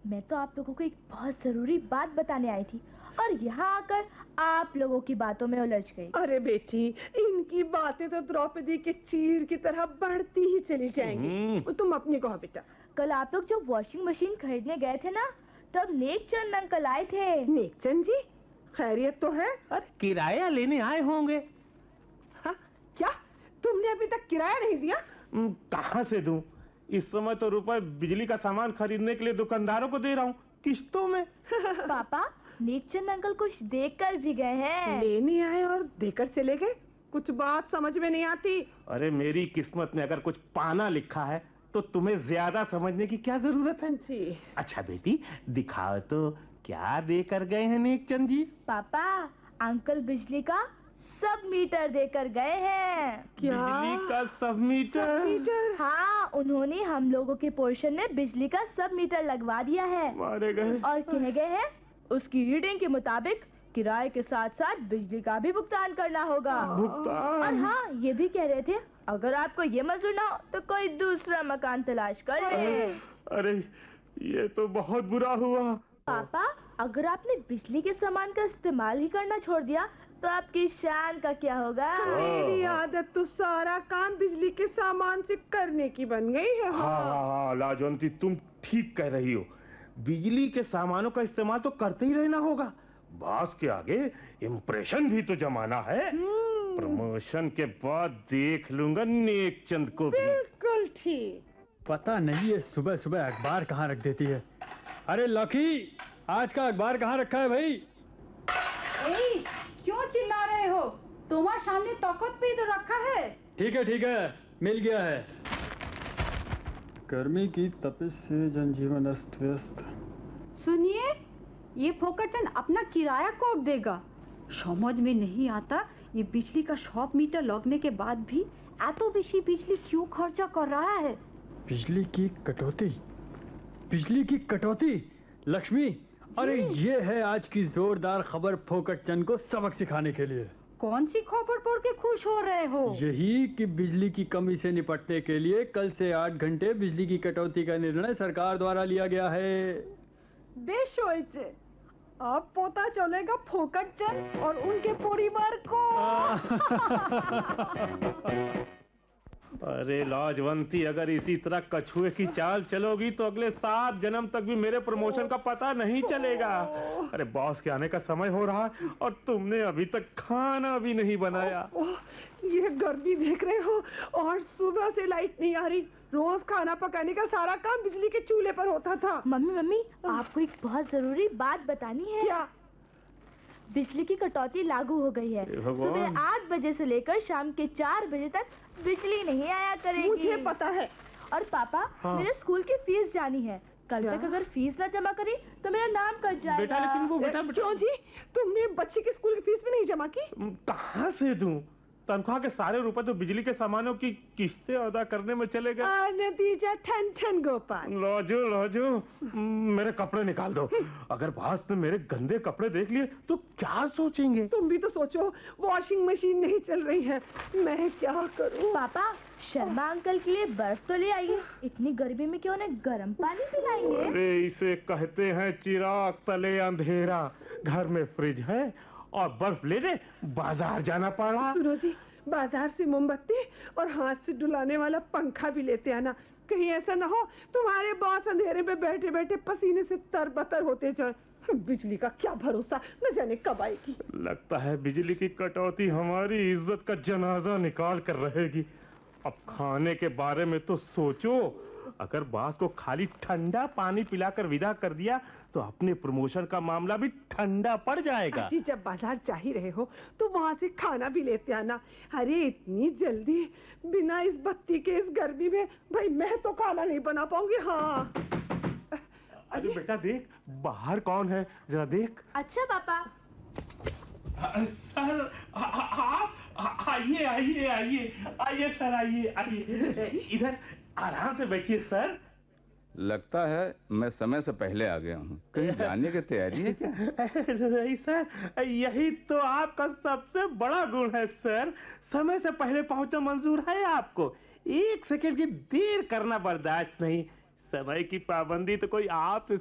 मैं तो आप लोगों को एक बहुत जरूरी बात बताने आई थी और यहाँ आकर आप लोगों की बातों में उलझ गई। अरे बेटी, इनकी बातें तो द्रौपदी के चीर की तरह बढ़ती ही चली जाएंगी। तुम अपनी कहो बेटा। कल आप लोग जब वॉशिंग मशीन खरीदने गए थे ना, तब नेकचंद अंकल आए थे। नेकचंद जी, खैरियत तो है? अरे किराया लेने आए होंगे। हाँ, क्या तुमने अभी तक किराया नहीं दिया? कहाँ से दूं? इस समय तो रुपए बिजली का सामान खरीदने के लिए दुकानदारों को दे रहा हूँ, किश्तों में। पापा, नेकचंद अंकल कुछ देकर भी गए हैं। लेने आए और देकर चले गए? कुछ बात समझ में नहीं आती। अरे मेरी किस्मत में अगर कुछ पाना लिखा है तो तुम्हें ज्यादा समझने की क्या जरूरत है जी। अच्छा बेटी, दिखाओ तो क्या देकर गए हैं नेकचंद जी? पापा, अंकल बिजली का सब मीटर देकर गए हैं। क्या? बिजली का सब मीटर? हाँ, उन्होंने हम लोगों के पोर्शन में बिजली का सब मीटर लगवा दिया है। मारे गए। और कह गए हैं उसकी रीडिंग के मुताबिक किराए के साथ साथ बिजली का भी भुगतान करना होगा। भुगतान? और हाँ, ये भी कह रहे थे अगर आपको ये मंजूर ना हो तो कोई दूसरा मकान तलाश कर ले। अरे ये तो बहुत बुरा हुआ। पापा, अगर आपने बिजली के सामान का इस्तेमाल ही करना छोड़ दिया तो आपकी शान का क्या होगा? मेरी आदत तो सारा काम बिजली के सामान से करने की बन गई है। हाँ, लाजवंती, तुम ठीक कह रही हो। बिजली के सामानों का इस्तेमाल तो करते ही रहना होगा। बॉस के आगे इम्प्रेशन भी तो जमाना है। प्रमोशन के बाद देख लूंगा नेकचंद को भी। बिल्कुल ठीक। पता नहीं ये सुबह सुबह अखबार कहाँ रख देती है। अरे लकी, आज का अखबार कहाँ रखा है भाई? क्यों चिल्ला रहे हो? तुम्हारे सामने तख्त पे तो रखा है। ठीक है, मिल गया है। गर्मी की तपिश से जनजीवन अस्त व्यस्त। सुनिए, ये फोकटचंद अपना किराया कब देगा? समझ में नहीं आता, ये बिजली का शॉप मीटर लगने के बाद भी एतो बेशी बिजली क्यों खर्चा कर रहा है? बिजली की कटौती। लक्ष्मी, अरे ये है आज की जोरदार खबर फोकटचंद को सबक सिखाने के लिए। कौन सी खबर पढ़ के खुश हो रहे हो? यही कि बिजली की कमी से निपटने के लिए कल से 8 घंटे बिजली की कटौती का निर्णय सरकार द्वारा लिया गया है। बेश होइचे, अब पता चलेगा फोकटचंद और उनके परिवार को। अरे लाजवंती, अगर इसी तरह कछुए की चाल चलोगी तो अगले 7 जन्म तक भी मेरे प्रमोशन का पता नहीं चलेगा। अरे बॉस के आने का समय हो रहा है और तुमने अभी तक खाना भी नहीं बनाया। ये गर्मी देख रहे हो, और सुबह से लाइट नहीं आ रही। रोज खाना पकाने का सारा काम बिजली के चूल्हे पर होता था। मम्मी, आपको एक बहुत जरूरी बात बतानी है। क्या? बिजली की कटौती लागू हो गई है। सुबह 8 बजे से लेकर शाम के 4 बजे तक बिजली नहीं आया करेगी। मुझे पता है। और पापा, मेरे स्कूल की फीस जानी है। कल तक अगर फीस ना जमा करी तो मेरा नाम कट जाएगा। बेटा, लेकिन वो बेटा क्यों जी? तुमने बच्चे की स्कूल की फीस भी नहीं जमा की? कहाँ से दूं? तनख्वाह के सारे रुपए तो बिजली के सामानों की किस्तें अदा करने में चले गए। नतीजा ठन गोपाल। लाजो, मेरे कपड़े निकाल दो। अगर बॉस ने मेरे गंदे कपड़े देख लिए तो क्या सोचेंगे? तुम भी तो सोचो, वॉशिंग मशीन नहीं चल रही है, मैं क्या करूं? पापा, शर्मा अंकल के लिए बर्फ तो ले आइए। इतनी गर्मी में क्यों उन्हें गर्म पानी पिलाएंगे? अरे इसे कहते हैं चिराग तले अंधेरा। घर में फ्रिज है और बर्फ लेने बाजार जाना पड़ा। सुनो जी, बाजार से मोमबत्ती और हाथ से डुलाने वाला पंखा भी लेते आना। कहीं ऐसा ना हो तुम्हारे बॉस अंधेरे में बैठे बैठे पसीने से तरबतर होते जाए। बिजली का क्या भरोसा, न जाने कब आएगी। लगता है बिजली की कटौती हमारी इज्जत का जनाजा निकाल कर रहेगी। अब खाने के बारे में तो सोचो, अगर बॉस को खाली ठंडा पानी पिलाकर विदा कर दिया तो अपने प्रमोशन का मामला भी ठंडा पड़ जाएगा। जी, जब बाजार जा ही रहे हो तो वहाँ से खाना भी लेते आना। अरे इतनी जल्दी बिना इस बत्ती के इस गर्मी में भाई मैं तो खाना नहीं बना पाऊंगी। हाँ। अरे बेटा देख, बाहर कौन है, जरा देख। अच्छा पापा। सर, आप आइए सर, आइए इधर आराम से बैठिए सर। लगता है मैं समय से पहले आ गया हूँ। कहीं जाने की तैयारी है क्या? नहीं सर, यही तो आपका सबसे बड़ा गुण है सर। समय से पहले पहुंचना मंजूर है आपको। 1 सेकंड की देर करना बर्दाश्त नहीं। समय की पाबंदी तो कोई आपसे